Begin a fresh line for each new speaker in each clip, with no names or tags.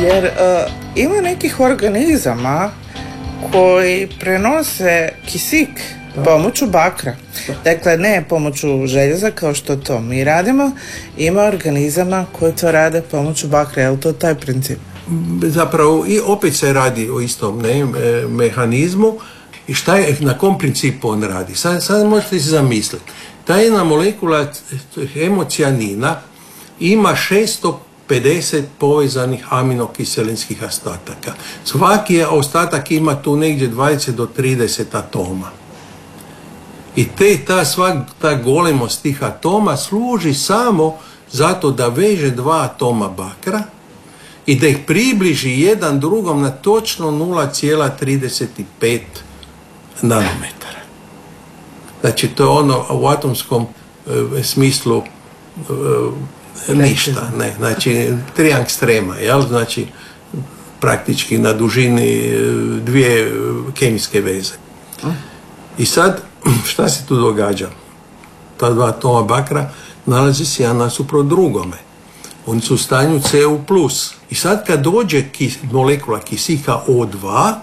Jer ima nekih organizama koji prenose kisik pomoću bakra. Dakle, ne pomoću željeza kao što to mi radimo. Ima organizama koji to rade pomoću bakra. Je li to taj princip?
Zapravo i opet se radi o istom mehanizmu. I na kom principu on radi? Sad možete si zamisliti. Ta jedna molekula hemocijanina ima 650 povezanih aminokiselinskih ostataka. Svaki ostatak ima tu negdje 20 do 30 atoma. I ta golemost tih atoma služi samo zato da veže 2 atoma bakra i da ih približi jedan drugom na točno 0,35 nanometara. Znači, to je ono u atomskom smislu ništa. Ne. Znači, 3 angstrema, jel? Znači, praktički na dužini 2 kemijske veze. I sad, šta se tu događa? Ta 2 atoma bakra nalazi se jedan nasuprot drugome. Oni su u stanju Cu+. I sad kad dođe molekula kisika O2,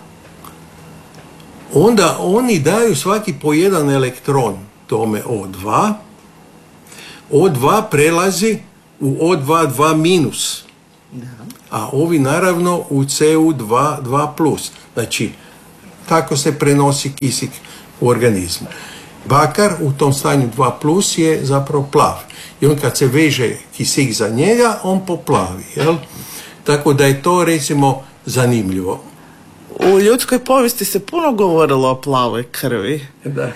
onda oni daju svaki po jedan elektron tome O2. O2 prelazi u O2 2-, a ovi naravno u Cu2 2+. Znači, tako se prenosi kisik u organizmu. Bakar u tom stanju 2+ je zapravo plav. I on kad se veže kisik za njega, on poplavi. Jel? Tako da je to, recimo, zanimljivo.
U ljudskoj povijesti se puno govorilo o plavoj krvi.
Da.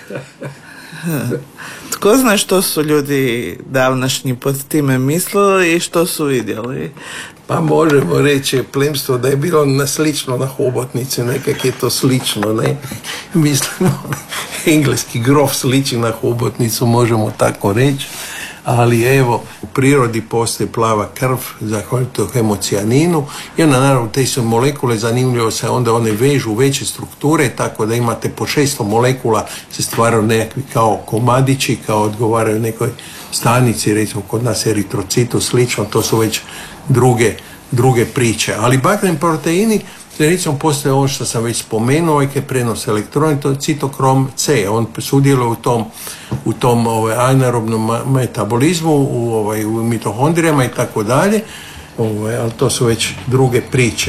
Tko zna što su ljudi davnašnji pod time mislili i što su vidjeli?
Pa možemo reći plemstvo da je bilo slično na hobotnici, nekak je to slično, ne? Mislimo, engleski grof sliči na hobotnicu, možemo tako reći. Ali evo, u prirodi postoji plava krv, zahvaljujući hemocijaninu, i onda naravno te su molekule, zanimljivo se onda one vežu u veće strukture, tako da imate po 600 molekula se stvaraju nekakvi kao komadići, kao odgovaraju nekoj stanici, recimo kod nas eritrocitu, slično, to su već druge priče. Ali bakreni proteini, recimo postoje ovo što sam već spomenuo, ovaj prenose elektroni, to je citokrom C, on sudjeluje u tom anaerobnom metabolizmu, u mitohondrijama i tako dalje, ali to su već druge priče.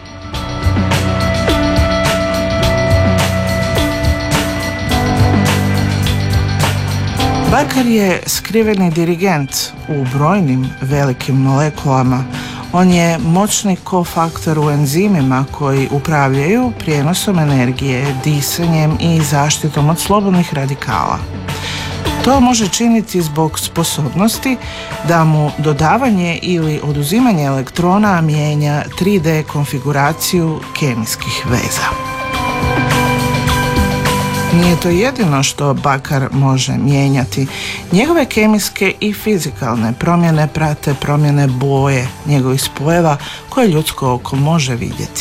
Bakar je skriveni dirigent u brojnim velikim molekulama. On je moćni kofaktor u enzimima koji upravljaju prijenosom energije, disanjem i zaštitom od slobodnih radikala. To može činiti zbog sposobnosti da mu dodavanje ili oduzimanje elektrona mijenja 3D konfiguraciju kemijskih veza. Nije to jedino što bakar može mijenjati. Njegove kemijske i fizikalne promjene prate promjene boje njegovih spojeva koje ljudsko oko može vidjeti.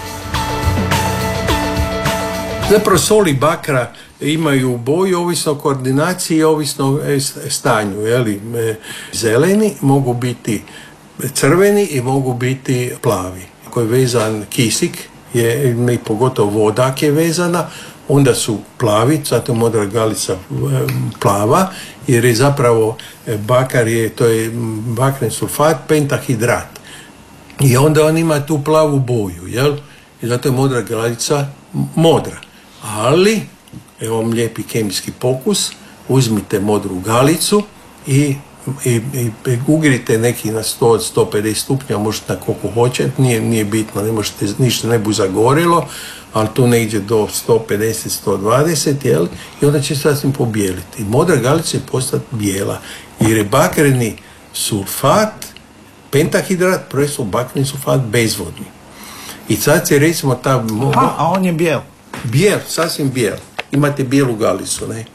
Zapravo soli bakra imaju boju ovisno o koordinaciji i ovisno o stanju. Zeleni mogu biti crveni i mogu biti plavi. Ako je vezan kisik, i pogotovo vodak je vezana, onda su plavi, zato je modra galica plava, jer je zapravo bakar to je bakren sulfat, pentahidrat. I onda on ima tu plavu boju, jel? I zato je modra galica modra. Ali, evo vam lijepi kemijski pokus, uzmite modru galicu i ugrite neki na 100-150 stupnja, možete na koliko hoćete, nije bitno, ne možete, ništa ne bu zagorilo, ali tu negdje do 150-120, jel? I onda će sasvim pobijeliti. I modra galica će postati bijela, jer je bakreni sulfat, pentahidrat, prvenstveno bakreni sulfat bezvodni. I sad se recimo ta...
A on je bijel?
Bijel, sasvim bijel. Imate bijelu galicu, ne?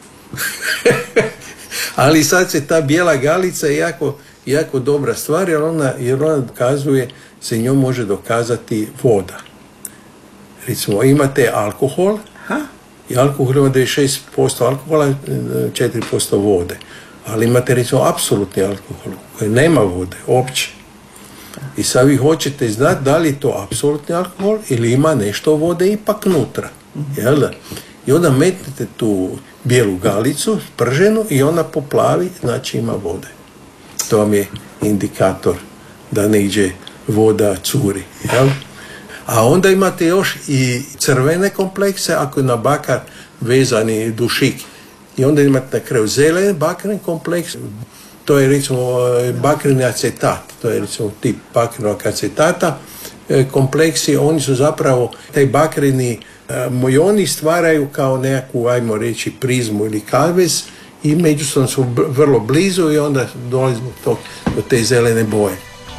Ali sad se ta bijela galica je jako dobra stvar, jer ona dokazuje, se njom može dokazati voda. Recimo, imate alkohol, i alkohol ima 96% alkohola, 4% vode. Ali imate, recimo, apsolutni alkohol, koji nema vode, opće. I sad vi hoćete znati da li je to apsolutni alkohol ili ima nešto vode ipak nutra. Jel da? I onda metnete tu bijelu galicu, prženu, i ona poplavi, znači ima vode. To vam je indikator da ne iđe voda curi. Jel? A onda imate još i crvene komplekse, ako je na bakar vezani dušik. I onda imate na kraju zeleni bakreni kompleks, to je recimo bakreni acetat, to je recimo tip bakrenog acetata. Kompleksi, oni su zapravo, taj bakreni mojoni stvaraju kao nekakvu, ajmo reći, prizmu ili kavez i međusobno su vrlo blizu i onda dolazimo do te zelene boje.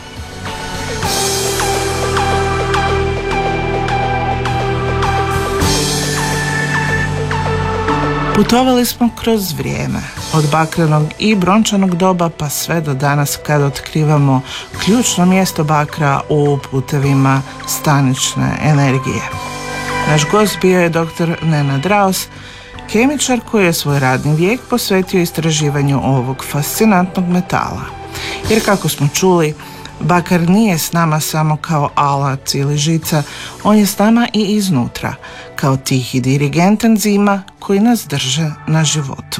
Putovali smo kroz vrijeme, od bakrenog i brončanog doba pa sve do danas kad otkrivamo ključno mjesto bakra u putevima stanične energije. Naš gost bio je dr. Nenad Raos, kemičar koji je svoj radni vijek posvetio istraživanju ovog fascinantnog metala. Jer kako smo čuli, bakar nije s nama samo kao alat ili žica, on je s nama i iznutra, kao tihi dirigent enzima koji nas drže na životu.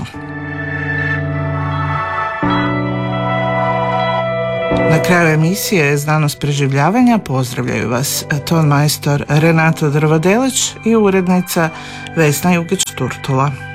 Na kraju emisije Znanost preživljavanja pozdravljaju vas ton majstor Renato Drvodelić i urednica Vesna Jukić-Turtula.